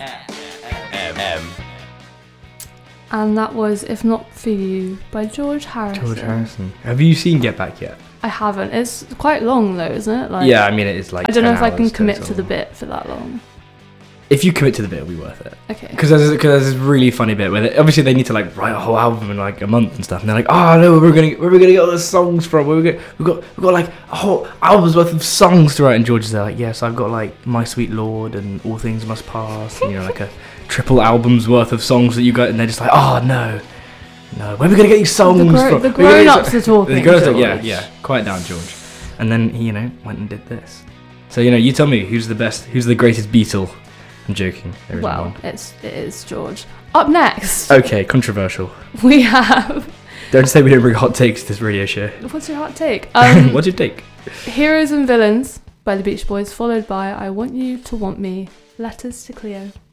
And that was If Not For You by George Harrison. George Harrison. Have you seen Get Back yet? I haven't. It's quite long though, isn't it? Like, Yeah, I mean it is like I don't know 10 if I can hours commit total. to the bit for that long. If you commit to the bit, it'll be worth it. Okay. Because there's this really funny bit where obviously they need to like write a whole album in like a month and stuff, and they're like, oh no, where are we gonna get all the songs from? We've got like a whole album's worth of songs to write. And George is there like, yes, I've got like My Sweet Lord and All Things Must Pass, and like a triple album's worth of songs that you got, and they're just like, oh no, where are we gonna get these songs from? The grown-ups are talking. The grown-ups, George. yeah, quiet down, George. And then he, went and did this. So you tell me who's the greatest Beatle. I'm joking. There isn't Well, one. it is George. Up next, Okay, controversial. we have. Don't say we don't bring hot takes to this radio show. What's your hot take? What's your take? Heroes and Villains by the Beach Boys, followed by I Want You to Want Me, Letters to Cleo.